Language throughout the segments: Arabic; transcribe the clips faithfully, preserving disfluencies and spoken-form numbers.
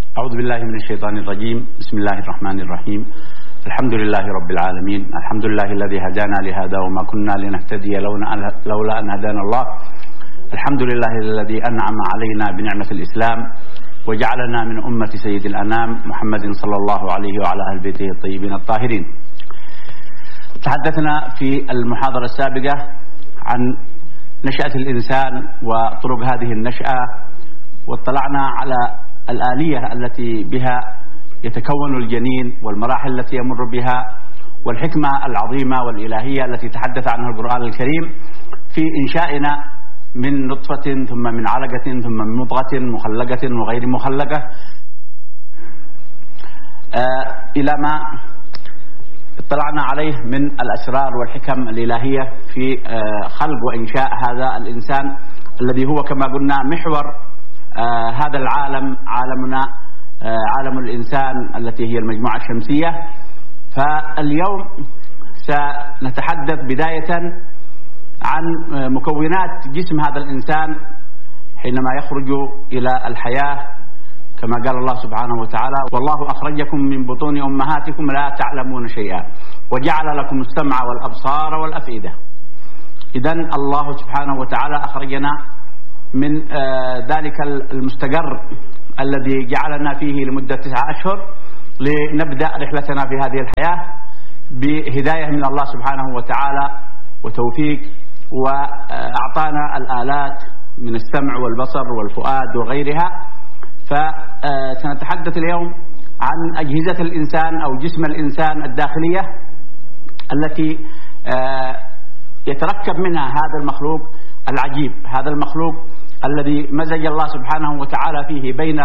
أعوذ بالله من الشيطان الرجيم. بسم الله الرحمن الرحيم. الحمد لله رب العالمين. الحمد لله الذي هدانا لهذا وما كنا لنهتدي لولا أن هدانا الله. الحمد لله الذي أنعم علينا بنعمة الإسلام وجعلنا من أمة سيد الأنام محمد صلى الله عليه وعلى أهل بيته الطيبين الطاهرين. تحدثنا في المحاضرة السابقة عن نشأة الإنسان وطرق هذه النشأة، واطلعنا على الآلية التي بها يتكون الجنين والمراحل التي يمر بها والحكمة العظيمة والإلهية التي تحدث عنها القرآن الكريم في إنشائنا من نطفة ثم من علقة ثم من مضغة مخلقة وغير مخلقة آه إلى ما اطلعنا عليه من الأسرار والحكم الإلهية في آه خلق وإنشاء هذا الإنسان الذي هو كما قلنا محور آه هذا العالم، عالمنا آه عالم الإنسان التي هي المجموعة الشمسية. فاليوم سنتحدث بداية عن مكونات جسم هذا الإنسان حينما يخرج إلى الحياة، كما قال الله سبحانه وتعالى: والله أخرجكم من بطون أمهاتكم لا تعلمون شيئا وجعل لكم السمع والأبصار والأفئدة. إذن الله سبحانه وتعالى أخرجنا من ذلك المستقر الذي جعلنا فيه لمدة تسعة أشهر لنبدأ رحلتنا في هذه الحياة بهداية من الله سبحانه وتعالى وتوفيق، وأعطانا الآلات من السمع والبصر والفؤاد وغيرها. فسنتحدث اليوم عن أجهزة الإنسان أو جسم الإنسان الداخلية التي يتركب منها هذا المخلوق العجيب، هذا المخلوق الذي مزج الله سبحانه وتعالى فيه بين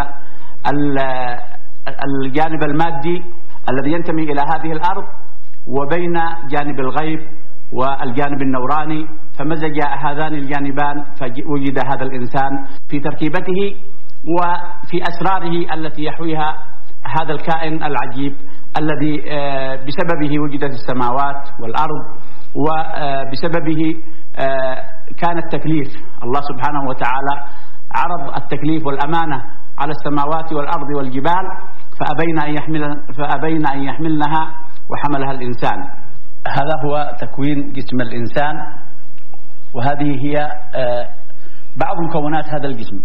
الجانب المادي الذي ينتمي إلى هذه الأرض وبين جانب الغيب والجانب النوراني، فمزج هذان الجانبان فوجد هذا الإنسان في تركيبته وفي أسراره التي يحويها هذا الكائن العجيب الذي بسببه وجدت السماوات والأرض، وبسببه كان التكليف. الله سبحانه وتعالى عرض التكليف والأمانة على السماوات والأرض والجبال فأبين أن يحمل فأبين أن يحملنها وحملها الإنسان. هذا هو تكوين جسم الإنسان، وهذه هي بعض مكونات هذا الجسم: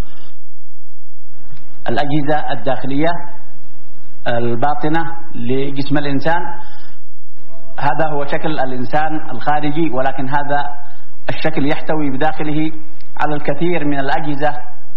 الأجهزة الداخلية الباطنة لجسم الإنسان. هذا هو شكل الإنسان الخارجي، ولكن هذا الشكل يحتوي بداخله على الكثير من الأجهزة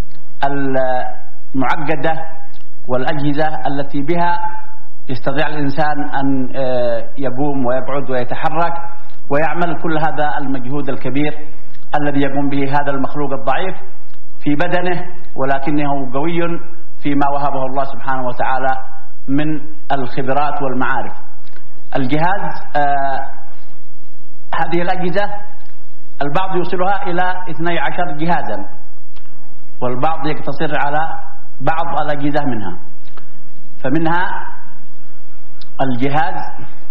المعقدة والأجهزة التي بها يستطيع الإنسان أن يقوم ويقعد ويتحرك ويعمل كل هذا المجهود الكبير الذي يقوم به هذا المخلوق الضعيف في بدنه، ولكنه قوي فيما وهبه الله سبحانه وتعالى من الخبرات والمعارف. الجهاز آه هذه الأجهزة البعض يوصلها إلى اثني عشر جهازا، والبعض يقتصر على بعض الأجهزة منها. فمنها الجهاز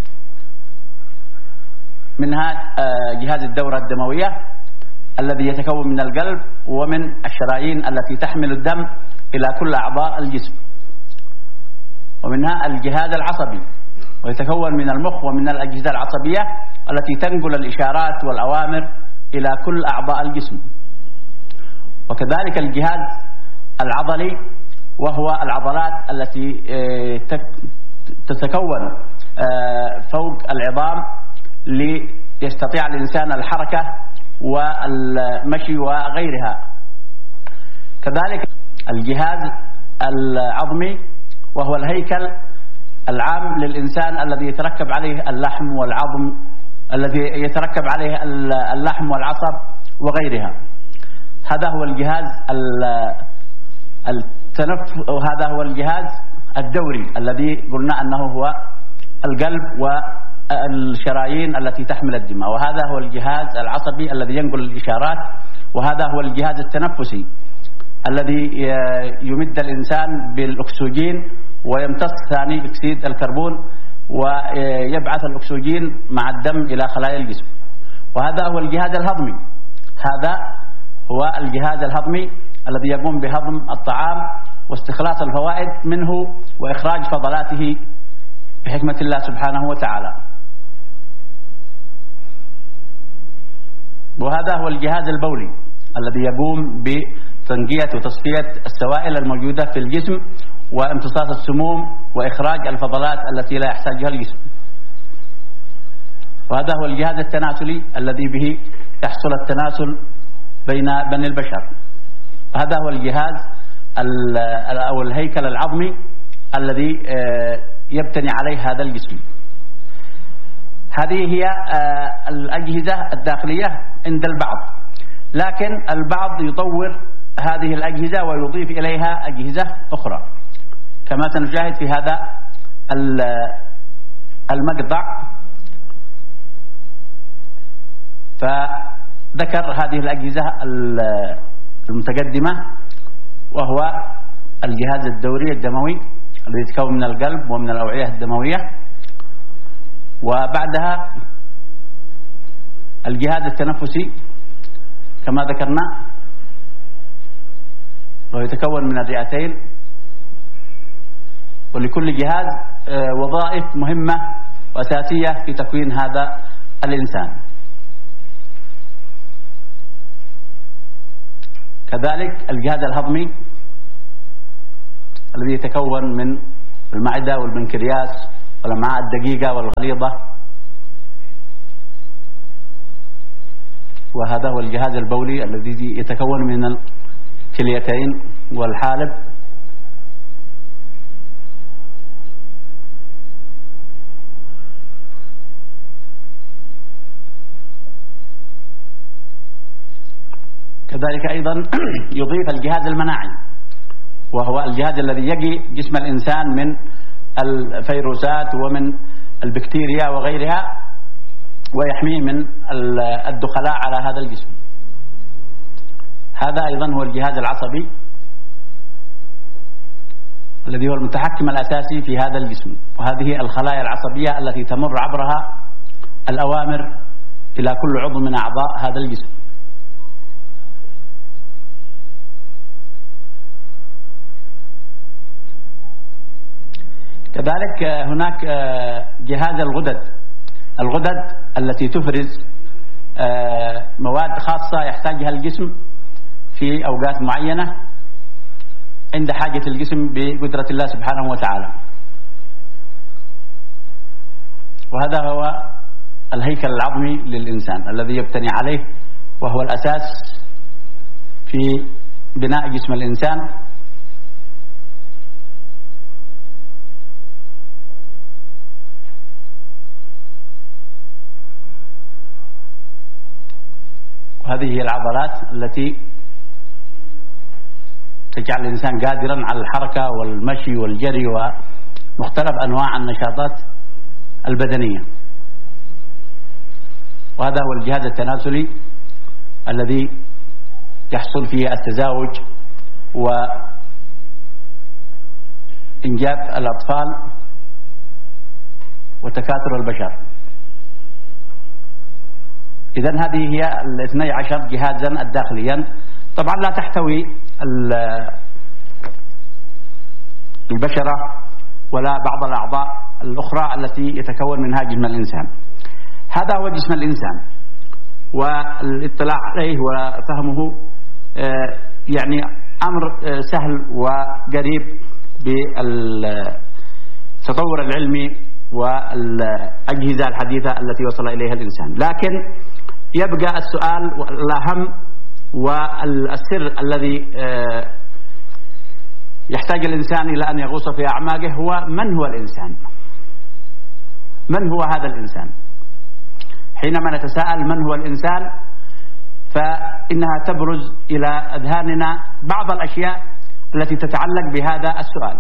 منها جهاز الدورة الدموية الذي يتكون من القلب ومن الشرايين التي تحمل الدم إلى كل أعضاء الجسم. ومنها الجهاز العصبي ويتكون من المخ ومن الأجهزة العصبية التي تنقل الإشارات والأوامر إلى كل أعضاء الجسم. وكذلك الجهاز العضلي وهو العضلات التي تتكون فوق العظام ليستطيع الإنسان الحركة والمشي وغيرها. كذلك الجهاز العظمي وهو الهيكل العام للإنسان الذي يتركب عليه اللحم والعظم، الذي يتركب عليه اللحم والعصب وغيرها. هذا هو الجهاز التنفس، وهذا هو الجهاز الدوري الذي قلنا أنه هو القلب والشرايين التي تحمل الدماء، وهذا هو الجهاز العصبي الذي ينقل الإشارات، وهذا هو الجهاز التنفسي الذي يمد الإنسان بالأكسجين ويمتص ثاني أكسيد الكربون ويبعث الأكسجين مع الدم إلى خلايا الجسم. وهذا هو الجهاز الهضمي، هذا هو الجهاز الهضمي الذي يقوم بهضم الطعام واستخلاص الفوائد منه وإخراج فضلاته بحكمة الله سبحانه وتعالى. وهذا هو الجهاز البولي الذي يقوم بتنقية وتصفية السوائل الموجودة في الجسم وامتصاص السموم وإخراج الفضلات التي لا يحتاجها الجسم. وهذا هو الجهاز التناسلي الذي به يحصل التناسل بين بني البشر. هذا هو الجهاز أو الهيكل العظمي الذي يبتني عليه هذا الجسم. هذه هي الأجهزة الداخلية عند البعض، لكن البعض يطور هذه الأجهزة ويضيف إليها أجهزة أخرى كما سنشاهد في هذا المقطع. فذكر هذه الأجهزة المتقدمة وهو الجهاز الدوري الدموي الذي يتكون من القلب ومن الأوعية الدموية، وبعدها الجهاز التنفسي كما ذكرنا ويتكون من الرئتين، ولكل جهاز وظائف مهمة وأساسية في تكوين هذا الإنسان. كذلك الجهاز الهضمي الذي يتكون من المعدة والبنكرياس والأمعاء الدقيقة والغليظة، وهذا هو الجهاز البولي الذي يتكون من الكليتين والحالب. كذلك أيضا يضيف الجهاز المناعي وهو الجهاز الذي يقي جسم الإنسان من الفيروسات ومن البكتيريا وغيرها ويحميه من الدخلاء على هذا الجسم. هذا أيضا هو الجهاز العصبي الذي هو المتحكم الأساسي في هذا الجسم، وهذه الخلايا العصبية التي تمر عبرها الأوامر إلى كل عضو من أعضاء هذا الجسم. كذلك هناك جهاز الغدد الغدد التي تفرز مواد خاصة يحتاجها الجسم في أوقات معينة عند حاجة الجسم بقدرة الله سبحانه وتعالى. وهذا هو الهيكل العظمي للإنسان الذي يبتني عليه، وهو الأساس في بناء جسم الإنسان. وهذه هي العضلات التي تجعل الإنسان قادرا على الحركة والمشي والجري ومختلف أنواع النشاطات البدنية. وهذا هو الجهاز التناسلي الذي يحصل فيه التزاوج وإنجاب الأطفال وتكاثر البشر. إذن هذه هي الاثني عشر جهازا الداخليا. طبعا لا تحتوي البشرة ولا بعض الأعضاء الأخرى التي يتكون منها جسم الإنسان. هذا هو جسم الإنسان، والاطلاع عليه وفهمه يعني أمر سهل وقريب بالتطور العلمي والأجهزة الحديثة التي وصل إليها الإنسان. لكن يبقى السؤال الأهم والسر الذي يحتاج الإنسان إلى أن يغوص في أعماقه هو من هو الإنسان؟ من هو هذا الإنسان؟ حينما نتساءل من هو الإنسان فإنها تبرز إلى أذهاننا بعض الأشياء التي تتعلق بهذا السؤال،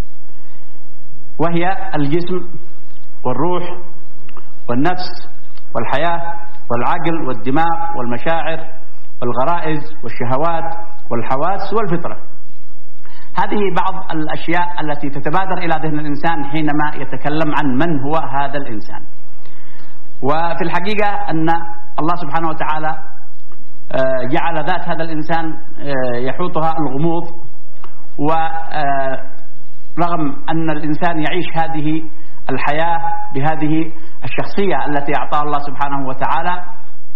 وهي الجسم والروح والنفس والحياة والعقل والدماغ والمشاعر والغرائز والشهوات والحواس والفطرة. هذه بعض الأشياء التي تتبادر إلى ذهن الإنسان حينما يتكلم عن من هو هذا الإنسان. وفي الحقيقة أن الله سبحانه وتعالى جعل ذات هذا الإنسان يحوطها الغموض، ورغم أن الإنسان يعيش هذه الحياة بهذه الشخصية التي أعطاها الله سبحانه وتعالى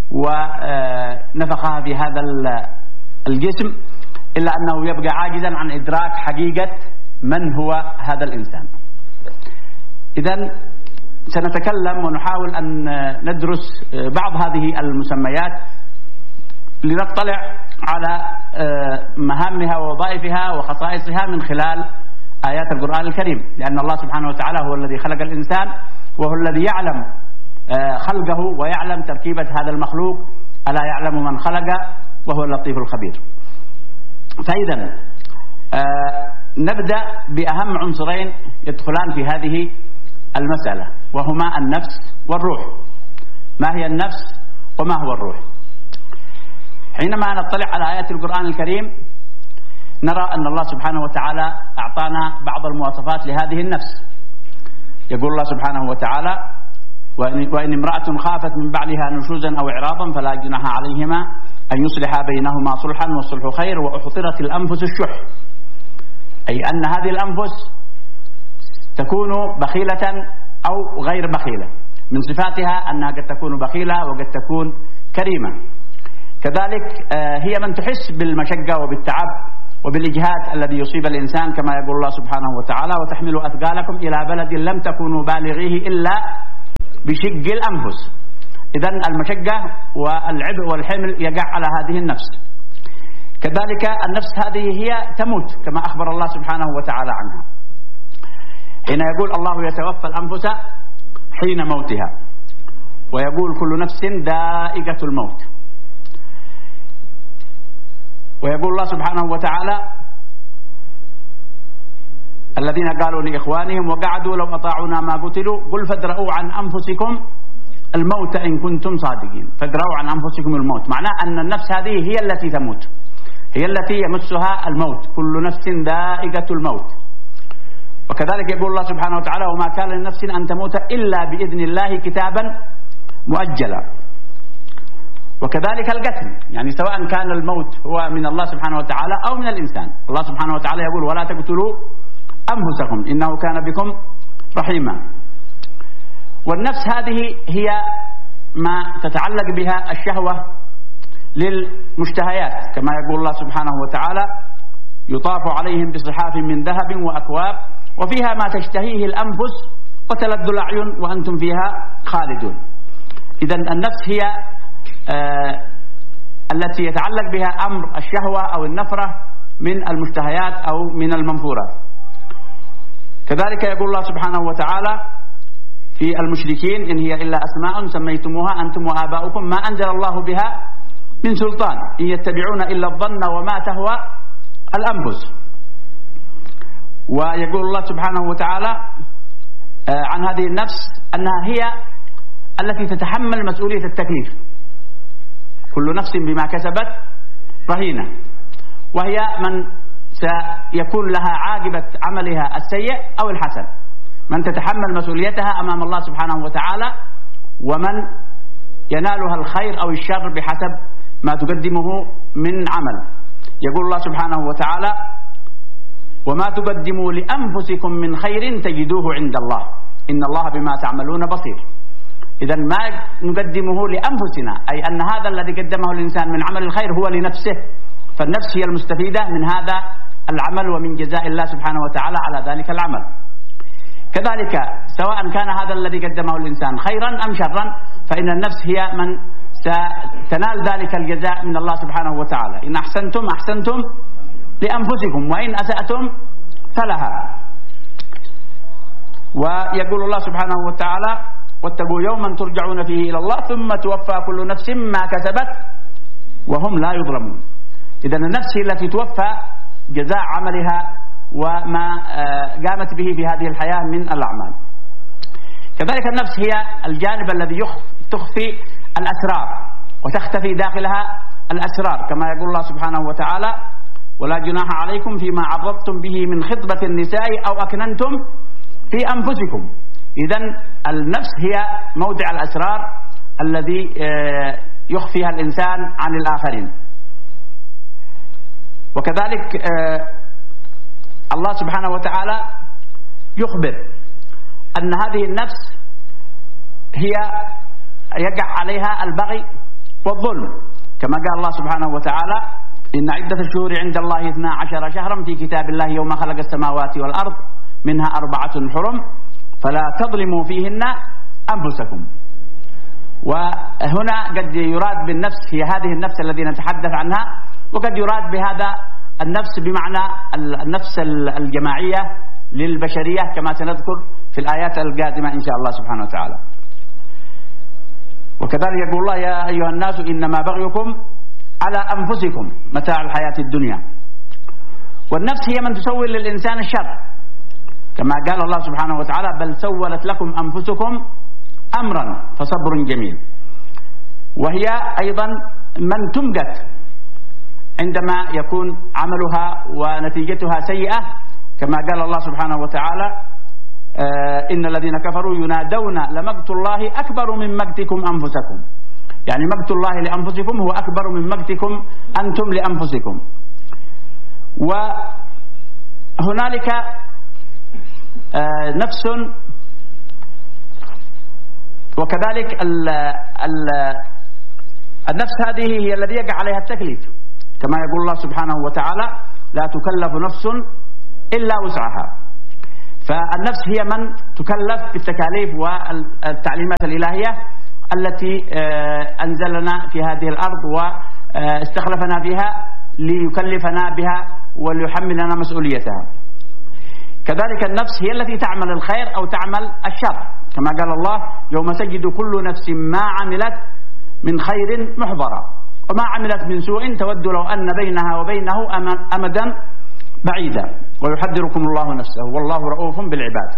ونفخها في هذا الجسم، إلا أنه يبقى عاجزا عن إدراك حقيقة من هو هذا الإنسان. إذن سنتكلم ونحاول أن ندرس بعض هذه المسميات لنطلع على مهامها ووظائفها وخصائصها من خلال آيات القرآن الكريم، لأن الله سبحانه وتعالى هو الذي خلق الإنسان وهو الذي يعلم خلقه ويعلم تركيبة هذا المخلوق، ألا يعلم من خلق وهو اللطيف الخبير. فإذا نبدأ بأهم عنصرين يدخلان في هذه المسألة، وهما النفس والروح. ما هي النفس وما هو الروح؟ حينما نطلع على آيات القرآن الكريم نرى أن الله سبحانه وتعالى أعطانا بعض المواصفات لهذه النفس. يقول الله سبحانه وتعالى: وإن امرأة خافت من بعلها نشوزا أو إعراضا فلا جناح عليهما أن يصلحا بينهما صلحا والصلح خير وأحضرت الأنفس الشح، أي أن هذه الأنفس تكون بخيلة أو غير بخيلة. من صفاتها أنها قد تكون بخيلة وقد تكون كريمة. كذلك هي من تحس بالمشقة وبالتعب وبالإجهاد الذي يصيب الإنسان، كما يقول الله سبحانه وتعالى: وتحمل أثقالكم إلى بلد لم تكونوا بالغيه إلا بشق الأنفس. إذن المشقة والعبء والحمل يقع على هذه النفس. كذلك النفس هذه هي تموت كما أخبر الله سبحانه وتعالى عنها، حين يقول: الله يتوفى الأنفس حين موتها، ويقول: كل نفس ذائقة الموت. ويقول الله سبحانه وتعالى: الذين قالوا لإخوانهم وقعدوا لو أطاعونا ما قتلوا قل فادرؤوا عن أنفسكم الموت إن كنتم صادقين. فادرؤوا عن أنفسكم الموت، معناه أن النفس هذه هي التي تموت، هي التي يمسها الموت. كل نفس ذائقة الموت. وكذلك يقول الله سبحانه وتعالى: وما كان لنفس أن تموت إلا بإذن الله كتابا مؤجلا. وكذلك القتل، يعني سواء كان الموت هو من الله سبحانه وتعالى أو من الإنسان. الله سبحانه وتعالى يقول: ولا تقتلوا أنفسكم إنه كان بكم رحيما. والنفس هذه هي ما تتعلق بها الشهوة للمشتهيات، كما يقول الله سبحانه وتعالى: يطاف عليهم بصحاف من ذهب وأكواب وفيها ما تشتهيه الأنفس وتلذ الأعين وأنتم فيها خالدون. إذن النفس هي آه التي يتعلق بها أمر الشهوة أو النفرة من المشتهيات أو من المنفورات. كذلك يقول الله سبحانه وتعالى في المشركين: إن هي إلا أسماء سميتموها أنتم وآباؤكم ما أنزل الله بها من سلطان إن يتبعون إلا الظن وما تهوى الأنفس. ويقول الله سبحانه وتعالى آه عن هذه النفس أنها هي التي تتحمل مسؤولية التكليف. كل نفس بما كسبت رهينة، وهي من سيكون لها عاقبة عملها السيء أو الحسن، من تتحمل مسؤوليتها أمام الله سبحانه وتعالى، ومن ينالها الخير أو الشر بحسب ما تقدمه من عمل. يقول الله سبحانه وتعالى: وما تقدموا لأنفسكم من خير تجدوه عند الله إن الله بما تعملون بصير. إذن ما نقدمه لأنفسنا، أي أن هذا الذي قدمه الإنسان من عمل الخير هو لنفسه، فالنفس هي المستفيدة من هذا العمل ومن جزاء الله سبحانه وتعالى على ذلك العمل. كذلك سواء كان هذا الذي قدمه الإنسان خيرا أم شرا، فإن النفس هي من ستنال ذلك الجزاء من الله سبحانه وتعالى. إن أحسنتم أحسنتم لأنفسكم وإن أسأتم فلها. ويقول الله سبحانه وتعالى: واتقوا يوما ترجعون فيه إلى الله ثم توفى كل نفس ما كسبت وهم لا يظلمون. إذن النفس هي التي توفى جزاء عملها وما قامت به في هذه الحياة من الأعمال. كذلك النفس هي الجانب الذي تخفي الأسرار وتختفي داخلها الأسرار، كما يقول الله سبحانه وتعالى: ولا جناح عليكم فيما عرضتم به من خطبة النساء أو أكننتم في أنفسكم. إذن النفس هي موضع الأسرار الذي يخفيها الإنسان عن الآخرين. وكذلك الله سبحانه وتعالى يخبر أن هذه النفس هي يقع عليها البغي والظلم، كما قال الله سبحانه وتعالى: إن عدة الشهور عند الله اثنا عشر شهرا في كتاب الله يوم خلق السماوات والأرض منها أربعة حرم فلا تظلموا فيهن أنفسكم. وهنا قد يراد بالنفس هي هذه النفس التي نتحدث عنها، وقد يراد بهذا النفس بمعنى النفس الجماعية للبشرية كما سنذكر في الآيات القادمة إن شاء الله سبحانه وتعالى. وكذلك يقول الله: يا أيها الناس إنما بغيكم على أنفسكم متاع الحياة الدنيا. والنفس هي من تسول للإنسان الشر، كما قال الله سبحانه وتعالى: بل سولت لكم أنفسكم أمرا فصبر جميل. وهي أيضا من تمقت عندما يكون عملها ونتيجتها سيئة، كما قال الله سبحانه وتعالى: إن الذين كفروا ينادون لمقت الله أكبر من مقتكم أنفسكم. يعني مقت الله لأنفسكم هو أكبر من مقتكم أنتم لأنفسكم. وهنالك نفس، وكذلك ال ال النفس هذه هي الذي يقع عليها التكليف، كما يقول الله سبحانه وتعالى: لا تكلف نفس إلا وسعها. فالنفس هي من تكلف بالتكاليف والتعليمات الإلهية التي أنزلنا في هذه الأرض واستخلفنا فيها ليكلفنا بها وليحملنا مسؤوليتها. كذلك النفس هي التي تعمل الخير أو تعمل الشر، كما قال الله: يوم تجد كل نفس ما عملت من خير محضرا وما عملت من سوء تود لو أن بينها وبينه أمدا بعيدا ويحذركم الله نفسه والله رؤوف بالعباد.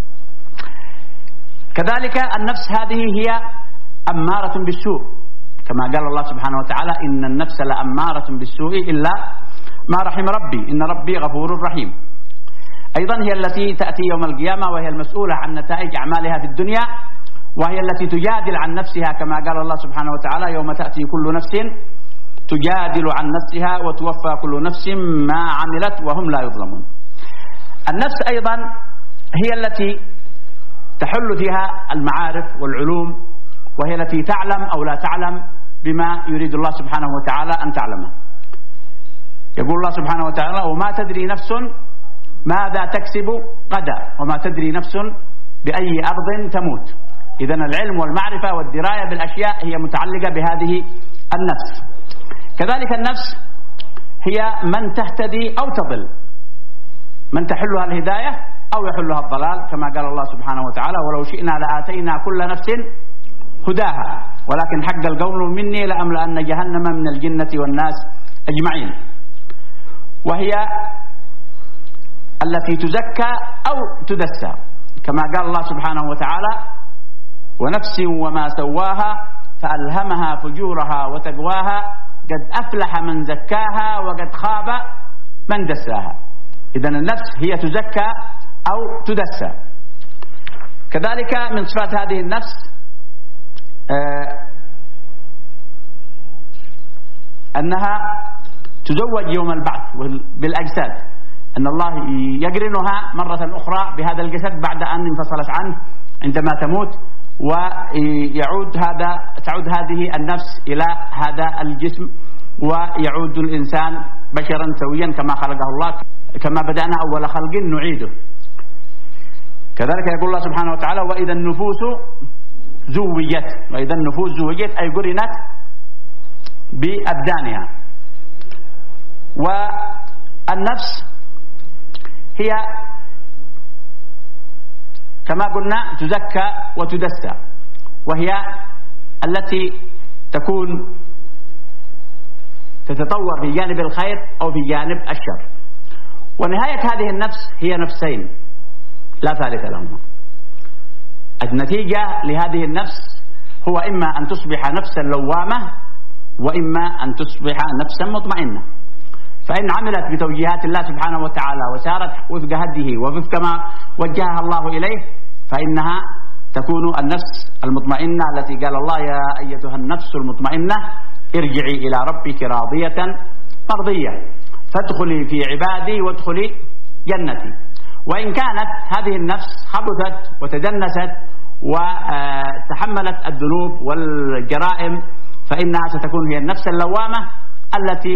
كذلك النفس هذه هي أمارة بالسوء، كما قال الله سبحانه وتعالى: إن النفس لأمارة بالسوء إلا ما رحم ربي إن ربي غفور رحيم. أيضا هي التي تأتي يوم القيامة وهي المسؤولة عن نتائج أعمالها في الدنيا، وهي التي تجادل عن نفسها، كما قال الله سبحانه وتعالى: يوم تأتي كل نفس تجادل عن نفسها وتوفى كل نفس ما عملت وهم لا يظلمون. النفس أيضا هي التي تحل فيها المعارف والعلوم، وهي التي تعلم أو لا تعلم بما يريد الله سبحانه وتعالى أن تعلمه. يقول الله سبحانه وتعالى: وما تدري نفس ماذا تكسب غدا وما تدري نفس بأي أرض تموت. إذن العلم والمعرفة والدراية بالأشياء هي متعلقة بهذه النفس. كذلك النفس هي من تهتدي أو تضل، من تحلها الهداية أو يحلها الضلال، كما قال الله سبحانه وتعالى: ولو شئنا لآتينا كل نفس هداها ولكن حق القول مني لأملأن جهنم من الجنة والناس أجمعين. وهي التي تزكى أو تدسى، كما قال الله سبحانه وتعالى: ونفس وما سواها فألهمها فجورها وتقواها قد أفلح من زكاها وقد خاب من دساها. إذن النفس هي تزكى أو تدسى. كذلك من صفات هذه النفس آه أنها تزوج يوم البعث بالأجساد، أن الله يقرنها مرة أخرى بهذا الجسد بعد أن انفصلت عنه عندما تموت، ويعود هذا تعود هذه النفس إلى هذا الجسم، ويعود الإنسان بشرا سويا كما خلقه الله، كما بدأنا أول خلق نعيده. كذلك يقول الله سبحانه وتعالى: وإذا النفوس زوجت. وإذا النفوس زوجت أي قرنت بأبدانها. والنفس هي كما قلنا تزكى وتدسى، وهي التي تكون تتطور في جانب الخير أو في جانب الشر. ونهاية هذه النفس هي نفسين لا ثالث لهما. النتيجة لهذه النفس هو إما أن تصبح نفسا لوامة وإما أن تصبح نفسا مطمئنة. فإن عملت بتوجيهات الله سبحانه وتعالى وسارت وفق هديه وفق ما وجهها الله إليه فإنها تكون النفس المطمئنة التي قال الله: يا أيتها النفس المطمئنة ارجعي إلى ربك راضية مرضية فادخلي في عبادي وادخلي جنتي. وإن كانت هذه النفس خبثت وتدنست وتحملت الذنوب والجرائم فإنها ستكون هي النفس اللوامة التي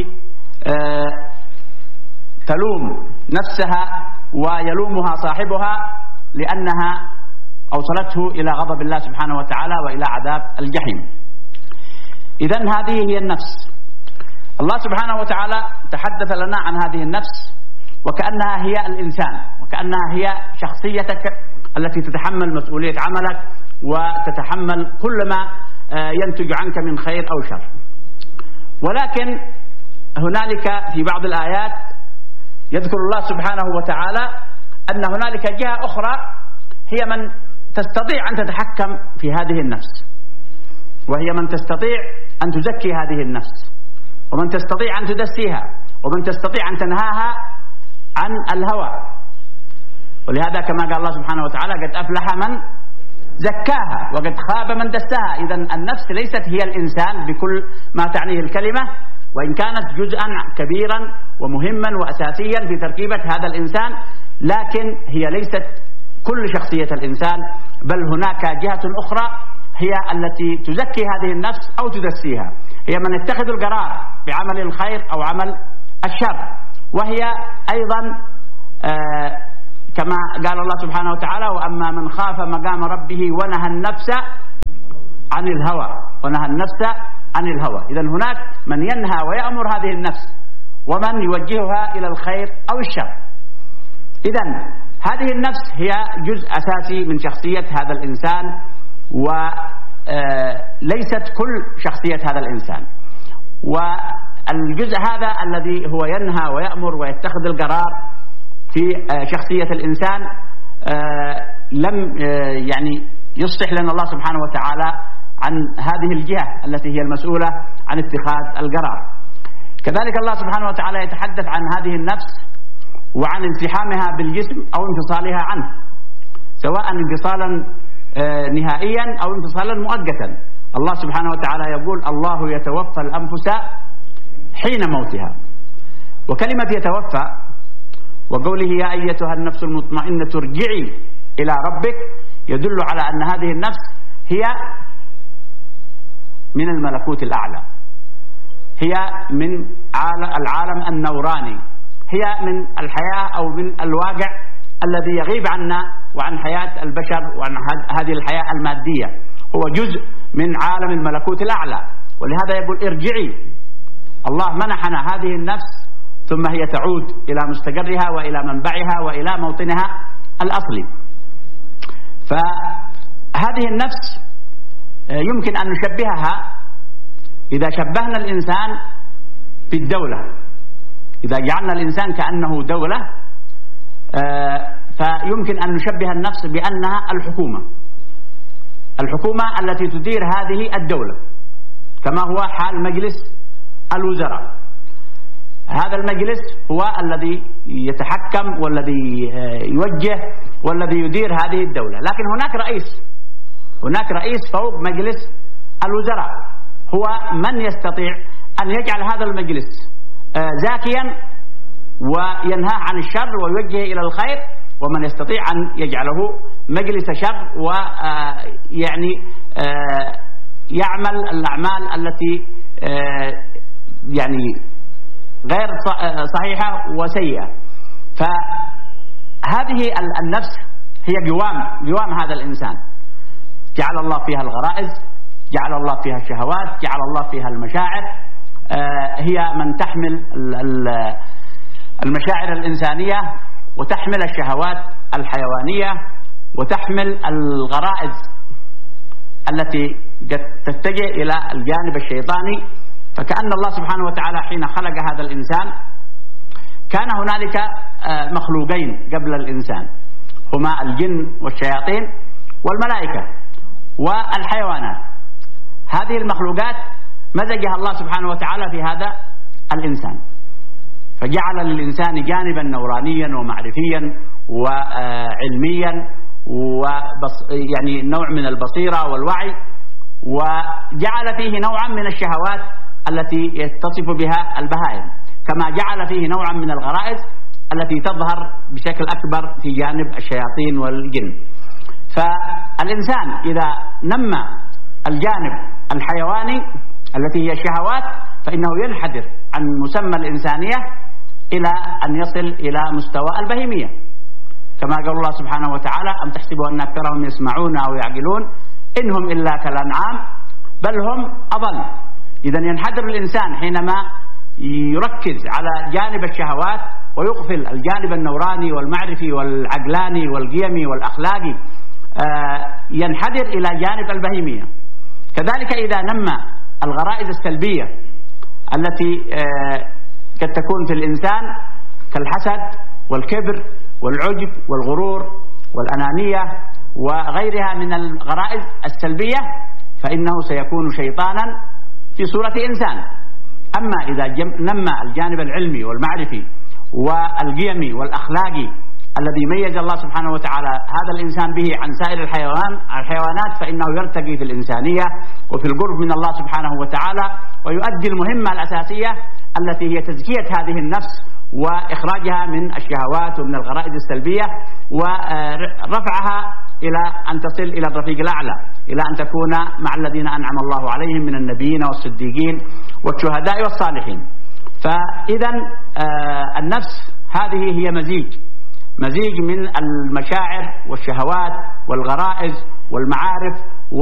تلوم نفسها ويلومها صاحبها لأنها أوصلته إلى غضب الله سبحانه وتعالى وإلى عذاب الجحيم. إذن هذه هي النفس. الله سبحانه وتعالى تحدث لنا عن هذه النفس وكأنها هي الإنسان، وكأنها هي شخصيتك التي تتحمل مسؤولية عملك وتتحمل كل ما ينتج عنك من خير أو شر. ولكن هنالك في بعض الآيات يذكر الله سبحانه وتعالى أن هنالك جهة أخرى هي من تستطيع أن تتحكم في هذه النفس، وهي من تستطيع أن تزكي هذه النفس، ومن تستطيع أن تدسيها، ومن تستطيع أن تنهاها عن الهوى. ولهذا كما قال الله سبحانه وتعالى قد أفلح من زكاها وقد خاب من دساها. إذن النفس ليست هي الإنسان بكل ما تعنيه الكلمة، وإن كانت جزءا كبيرا ومهما وأساسيا في تركيبة هذا الإنسان، لكن هي ليست كل شخصية الإنسان، بل هناك جهة أخرى هي التي تزكي هذه النفس أو تدسيها، هي من يتخذ القرار بعمل الخير أو عمل الشر. وهي أيضا آه كما قال الله سبحانه وتعالى وأما من خاف مقام ربه ونهى النفس عن الهوى ونهى النفس عن الهوى. إذن هناك من ينهى ويأمر هذه النفس ومن يوجهها إلى الخير أو الشر. إذن هذه النفس هي جزء أساسي من شخصية هذا الإنسان، وليست كل شخصية هذا الإنسان. والجزء هذا الذي هو ينهى ويأمر ويتخذ القرار في شخصية الإنسان لم يعني يصلح لنا الله سبحانه وتعالى عن هذه الجهة التي هي المسؤولة عن اتخاذ القرار. كذلك الله سبحانه وتعالى يتحدث عن هذه النفس وعن التحامها بالجسم أو انفصالها عنه، سواء انفصالا نهائيا أو انفصالا مؤقتا. الله سبحانه وتعالى يقول الله يتوفى الأنفس حين موتها. وكلمة يتوفى وقوله يا أيتها النفس المطمئنة ارجعي إلى ربك يدل على أن هذه النفس هي من الملكوت الأعلى، هي من العالم النوراني، هي من الحياة أو من الواقع الذي يغيب عنا وعن حياة البشر وعن هذه الحياة المادية، هو جزء من عالم الملكوت الأعلى. ولهذا يقول ارجعي. الله منحنا هذه النفس ثم هي تعود إلى مستقرها وإلى منبعها وإلى موطنها الأصلي. فهذه النفس يمكن أن نشبهها، إذا شبهنا الإنسان بالدولة، إذا جعلنا الإنسان كأنه دولة، فيمكن أن نشبه النفس بأنها الحكومة، الحكومة التي تدير هذه الدولة، كما هو حال مجلس الوزراء. هذا المجلس هو الذي يتحكم والذي يوجه والذي يدير هذه الدولة. لكن هناك رئيس، هناك رئيس فوق مجلس الوزراء، هو من يستطيع أن يجعل هذا المجلس زاكيا وينهى عن الشر ويوجه إلى الخير، ومن يستطيع أن يجعله مجلس شر ويعني يعمل الأعمال التي يعني غير صحيحة وسيئة. فهذه النفس هي قوام قوام هذا الإنسان، جعل الله فيها الغرائز، جعل الله فيها الشهوات، جعل الله فيها المشاعر، هي من تحمل المشاعر الإنسانية وتحمل الشهوات الحيوانية وتحمل الغرائز التي قد تتجه إلى الجانب الشيطاني. فكأن الله سبحانه وتعالى حين خلق هذا الإنسان كان هنالك مخلوقين قبل الإنسان، هما الجن والشياطين والملائكة والحيوانات. هذه المخلوقات مزجها الله سبحانه وتعالى في هذا الإنسان، فجعل للإنسان جانبا نورانيا ومعرفيا وعلميا ويعني نوع من البصيرة والوعي، وجعل فيه نوعا من الشهوات التي يتصف بها البهائم، كما جعل فيه نوعا من الغرائز التي تظهر بشكل أكبر في جانب الشياطين والجن. فالإنسان إذا نمى الجانب الحيواني التي هي الشهوات فإنه ينحدر عن مسمى الإنسانية إلى أن يصل إلى مستوى البهيمية، كما قال الله سبحانه وتعالى: أم تحسبوا أن أكثرهم يسمعون أو يعقلون إنهم إلا كالأنعام بل هم أضل. إذن ينحدر الإنسان حينما يركز على جانب الشهوات ويغفل الجانب النوراني والمعرفي والعقلاني والقيمي والأخلاقي، ينحدر إلى جانب البهيمية. كذلك إذا نمى الغرائز السلبية التي قد تكون في الإنسان كالحسد والكبر والعجب والغرور والأنانية وغيرها من الغرائز السلبية، فإنه سيكون شيطانا في صورة إنسان. أما إذا نمى الجانب العلمي والمعرفي والقيمي والأخلاقي الذي ميز الله سبحانه وتعالى هذا الإنسان به عن سائر الحيوان الحيوانات فإنه يرتقي في الإنسانية وفي القرب من الله سبحانه وتعالى، ويؤدي المهمة الأساسية التي هي تزكية هذه النفس وإخراجها من الشهوات ومن الغرائز السلبية ورفعها إلى أن تصل إلى الرفيق الأعلى، إلى أن تكون مع الذين أنعم الله عليهم من النبيين والصديقين والشهداء والصالحين. فإذا النفس هذه هي مزيج مزيج من المشاعر والشهوات والغرائز والمعارف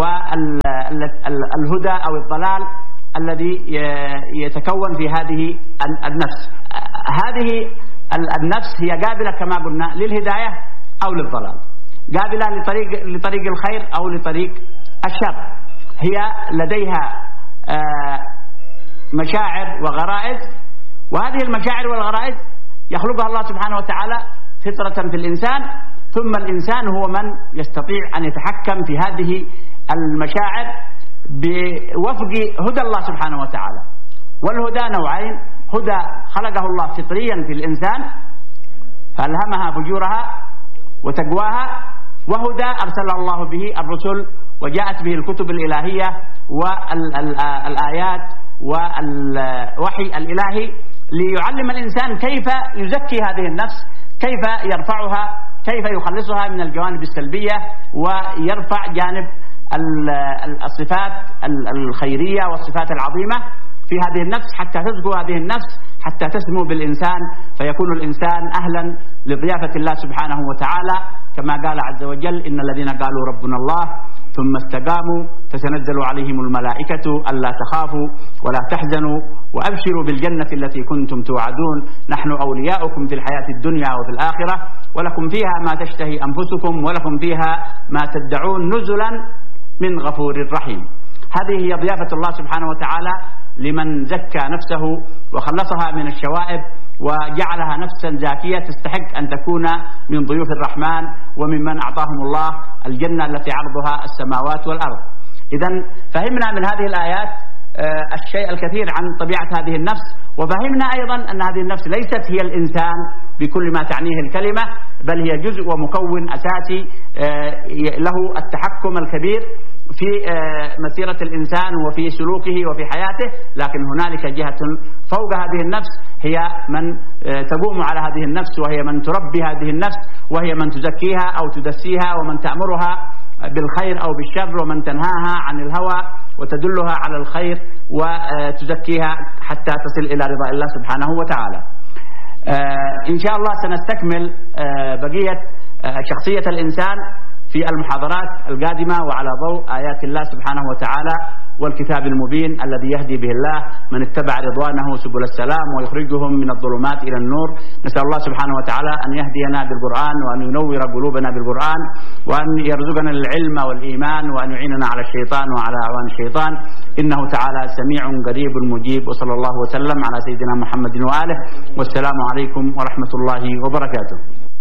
والهدى أو الضلال الذي يتكون في هذه النفس. هذه النفس هي قابلة كما قلنا للهداية أو للضلال، قابلة لطريق لطريق الخير أو لطريق الشر. هي لديها مشاعر وغرائز، وهذه المشاعر والغرائز يخلقها الله سبحانه وتعالى فطرة في الإنسان، ثم الإنسان هو من يستطيع أن يتحكم في هذه المشاعر بوفق هدى الله سبحانه وتعالى. والهدى نوعين: هدى خلقه الله فطريا في الإنسان فألهمها فجورها وتقواها، وهدى أرسل الله به الرسل وجاءت به الكتب الإلهية والآيات والوحي الإلهي ليعلم الإنسان كيف يزكي هذه النفس، كيف يرفعها، كيف يخلصها من الجوانب السلبية ويرفع جانب الصفات الخيرية والصفات العظيمة في هذه النفس حتى تزكو هذه النفس، حتى تسمو بالإنسان فيكون الإنسان أهلا لضيافة الله سبحانه وتعالى، كما قال عز وجل: إن الذين قالوا ربنا الله ثم استقاموا تتنزل عليهم الملائكة ألا تخافوا ولا تحزنوا وأبشروا بالجنة التي كنتم توعدون نحن أولياؤكم في الحياة الدنيا وفي الآخرة ولكم فيها ما تشتهي أنفسكم ولكم فيها ما تدعون نزلا من غفور رحيم. هذه هي ضيافة الله سبحانه وتعالى لمن زكى نفسه وخلصها من الشوائب وجعلها نفسا زاكية تستحق أن تكون من ضيوف الرحمن وممن أعطاهم الله الجنة التي عرضها السماوات والأرض. إذن فهمنا من هذه الآيات الشيء الكثير عن طبيعة هذه النفس، وفهمنا أيضا أن هذه النفس ليست هي الإنسان بكل ما تعنيه الكلمة، بل هي جزء ومكون أساسي له التحكم الكبير في مسيرة الإنسان وفي سلوكه وفي حياته، لكن هنالك جهة فوق هذه النفس هي من تقوم على هذه النفس، وهي من تربي هذه النفس، وهي من تزكيها أو تدسيها، ومن تأمرها بالخير أو بالشر، ومن تنهاها عن الهوى وتدلها على الخير وتزكيها حتى تصل إلى رضا الله سبحانه وتعالى. إن شاء الله سنستكمل بقية شخصية الإنسان في المحاضرات القادمة وعلى ضوء آيات الله سبحانه وتعالى والكتاب المبين الذي يهدي به الله من اتبع رضوانه سبل السلام ويخرجهم من الظلمات إلى النور. نسأل الله سبحانه وتعالى أن يهدينا بالقرآن وأن ينور قلوبنا بالقرآن وأن يرزقنا العلم والإيمان وأن يعيننا على الشيطان وعلى أعوان الشيطان، إنه تعالى سميع قريب مجيب. وصلى الله وسلم على سيدنا محمد وآله، والسلام عليكم ورحمة الله وبركاته.